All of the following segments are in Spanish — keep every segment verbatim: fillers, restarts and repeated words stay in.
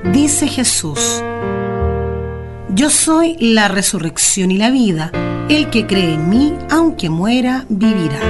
Dice Jesús: yo soy la resurrección y la vida. El que cree en mí, aunque muera, vivirá.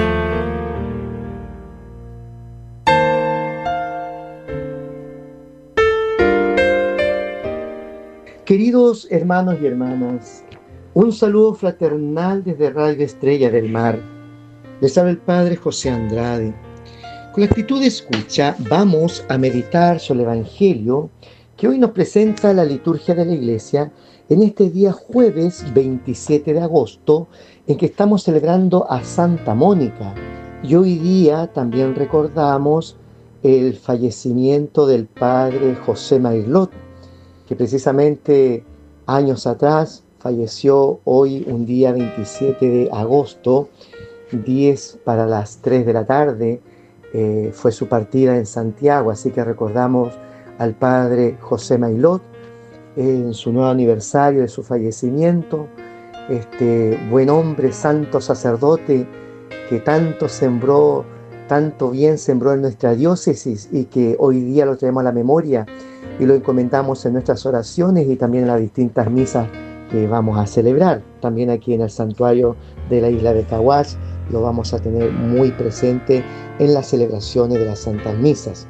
Queridos hermanos y hermanas, un saludo fraternal desde Radio Estrella del Mar. Les habla el Padre José Andrade. Con la actitud de escucha vamos a meditar sobre el Evangelio que hoy nos presenta la liturgia de la Iglesia en este día jueves veintisiete de agosto, en que estamos celebrando a Santa Mónica. Y hoy día también recordamos el fallecimiento del Padre José Maillot, que precisamente años atrás falleció hoy, un día veintisiete de agosto, diez para las tres de la tarde, eh, fue su partida en Santiago, así que recordamos al Padre José Maillot eh, en su nuevo aniversario de su fallecimiento, este buen hombre, santo sacerdote, que tanto sembró, tanto bien sembró en nuestra diócesis y que hoy día lo tenemos a la memoria y lo encomendamos en nuestras oraciones y también en las distintas misas que vamos a celebrar. También aquí en el santuario de la isla de Caguas lo vamos a tener muy presente en las celebraciones de las santas misas.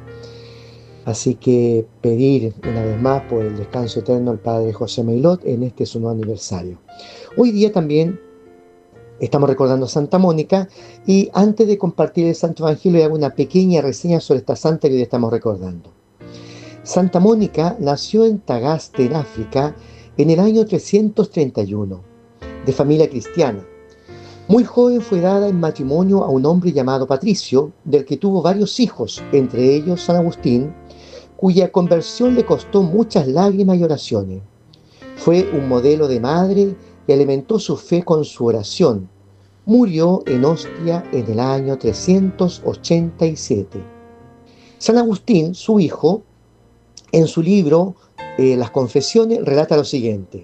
Así que pedir una vez más por el descanso eterno al Padre José Maillot en este su nuevo aniversario. Hoy día también estamos recordando a Santa Mónica, y antes de compartir el Santo Evangelio hago una pequeña reseña sobre esta santa que hoy estamos recordando. Santa Mónica nació en Tagaste, en África, en el año trescientos treinta y uno, de familia cristiana. Muy joven fue dada en matrimonio a un hombre llamado Patricio, del que tuvo varios hijos, entre ellos San Agustín, cuya conversión le costó muchas lágrimas y oraciones. Fue un modelo de madre y alimentó su fe con su oración. Murió en Ostia en el año trescientos ochenta y siete. San Agustín, su hijo, en su libro eh, Las Confesiones, relata lo siguiente: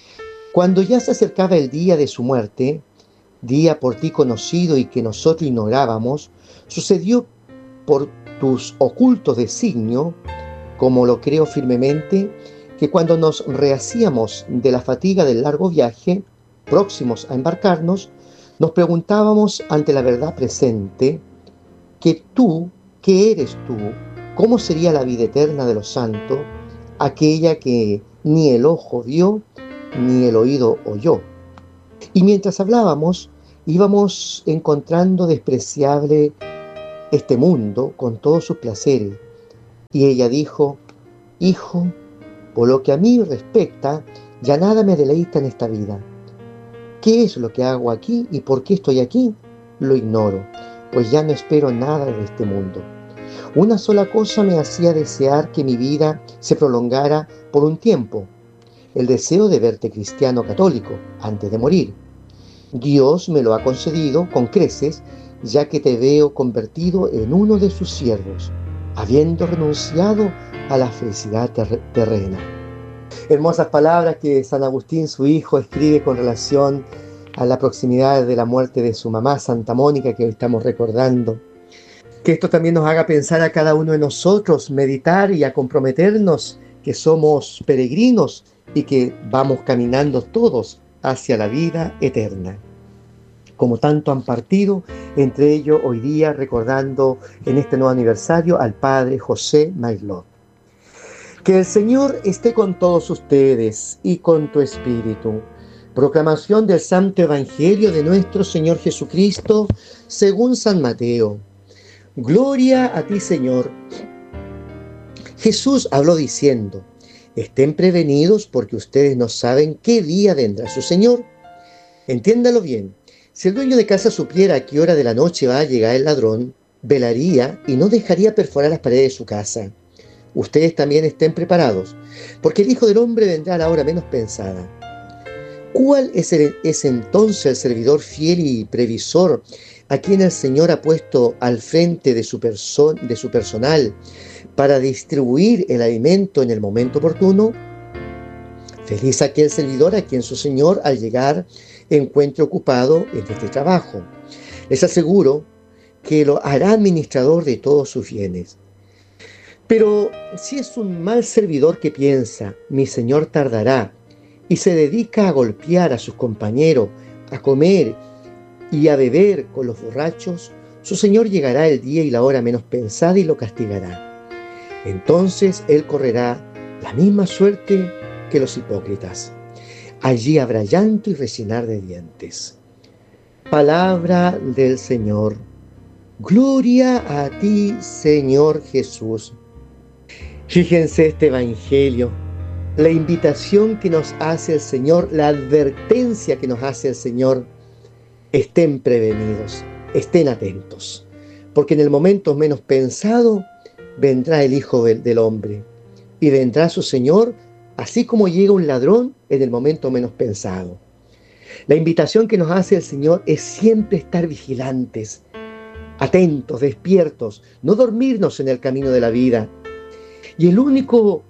cuando ya se acercaba el día de su muerte, día por ti conocido y que nosotros ignorábamos, sucedió por tus ocultos designios, como lo creo firmemente, que cuando nos rehacíamos de la fatiga del largo viaje, próximos a embarcarnos, nos preguntábamos ante la verdad presente, que tú, ¿qué eres tú? ¿Cómo sería la vida eterna de los santos, aquella que ni el ojo vio, ni el oído oyó? Y mientras hablábamos, íbamos encontrando despreciable este mundo con todos sus placeres. Y ella dijo: hijo, por lo que a mí respecta, ya nada me deleita en esta vida. ¿Qué es lo que hago aquí y por qué estoy aquí? Lo ignoro, pues ya no espero nada de este mundo. Una sola cosa me hacía desear que mi vida se prolongara por un tiempo: el deseo de verte cristiano católico antes de morir. Dios me lo ha concedido con creces, ya que te veo convertido en uno de sus siervos, habiendo renunciado a la felicidad ter- terrena. Hermosas palabras que San Agustín, su hijo, escribe con relación a la proximidad de la muerte de su mamá, Santa Mónica, que hoy estamos recordando. Que esto también nos haga pensar a cada uno de nosotros, meditar y a comprometernos que somos peregrinos y que vamos caminando todos hacia la vida eterna. Como tanto han partido, entre ellos hoy día recordando en este nuevo aniversario al Padre José Maillot. Que el Señor esté con todos ustedes y con tu espíritu. Proclamación del Santo Evangelio de nuestro Señor Jesucristo según San Mateo. Gloria a ti, Señor. Jesús habló diciendo: estén prevenidos porque ustedes no saben qué día vendrá su Señor. Entiéndalo bien. Si el dueño de casa supiera a qué hora de la noche va a llegar el ladrón, velaría y no dejaría perforar las paredes de su casa. Ustedes también estén preparados, porque el Hijo del Hombre vendrá a la hora menos pensada. ¿Cuál es, el, es entonces el servidor fiel y previsor a quien el Señor ha puesto al frente de su, perso- de su personal para distribuir el alimento en el momento oportuno? Feliz aquel servidor a quien su Señor al llegar encuentre ocupado en este trabajo. Les aseguro que lo hará administrador de todos sus bienes. Pero si es un mal servidor que piensa, mi señor tardará, y se dedica a golpear a sus compañeros, a comer y a beber con los borrachos, su señor llegará el día y la hora menos pensada y lo castigará. Entonces él correrá la misma suerte que los hipócritas. Allí habrá llanto y rechinar de dientes. Palabra del Señor. Gloria a ti, Señor Jesús. Fíjense este evangelio, la invitación que nos hace el Señor, la advertencia que nos hace el Señor. Estén prevenidos, estén atentos, porque en el momento menos pensado vendrá el Hijo del Hombre y vendrá su Señor, así como llega un ladrón en el momento menos pensado. La invitación que nos hace el Señor es siempre estar vigilantes, atentos, despiertos, no dormirnos en el camino de la vida. Y el único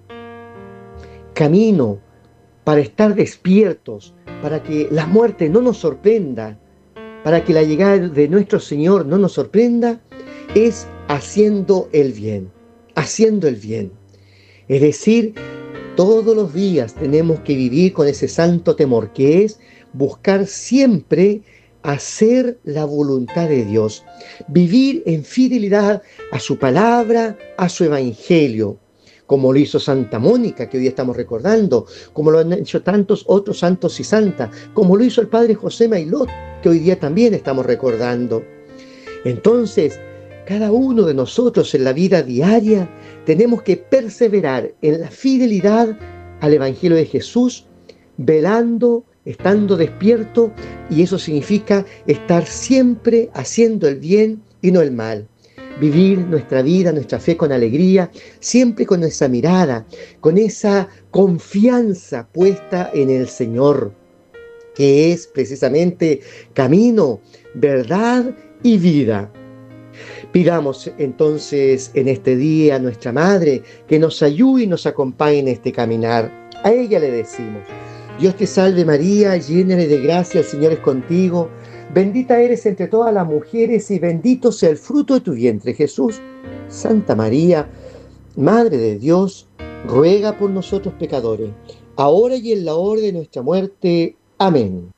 camino para estar despiertos, para que la muerte no nos sorprenda, para que la llegada de nuestro Señor no nos sorprenda, es haciendo el bien, haciendo el bien. Es decir, todos los días tenemos que vivir con ese santo temor que es buscar siempre hacer la voluntad de Dios, vivir en fidelidad a su palabra, a su evangelio, como lo hizo Santa Mónica, que hoy estamos recordando, como lo han hecho tantos otros santos y santas, como lo hizo el Padre José Mailot, que hoy día también estamos recordando. Entonces, cada uno de nosotros en la vida diaria tenemos que perseverar en la fidelidad al Evangelio de Jesús, velando, estando despierto, y eso significa estar siempre haciendo el bien y no el mal. Vivir nuestra vida, nuestra fe con alegría, siempre con esa mirada, con esa confianza puesta en el Señor, que es precisamente camino, verdad y vida. Pidamos entonces en este día a nuestra Madre que nos ayude y nos acompañe en este caminar. A ella le decimos: Dios te salve María, llena eres de gracia, el Señor es contigo. Bendita eres entre todas las mujeres y bendito sea el fruto de tu vientre, Jesús. Santa María, Madre de Dios, ruega por nosotros pecadores, ahora y en la hora de nuestra muerte. Amén.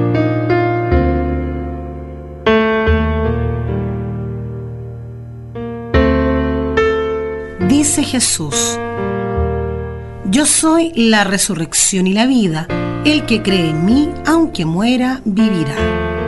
Dice Jesús: yo soy la resurrección y la vida. El que cree en mí, aunque muera, vivirá.